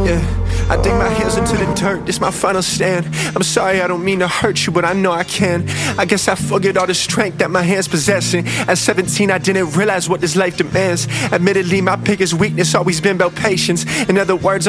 I dig my heels into the dirt, this my final stand. I'm sorry, I don't mean to hurt you, but I know I can. I guess I forget all the strength that my hands possessing. At 17, I didn't realize what this life demands. Admittedly, my biggest weakness always been about patience. In other words,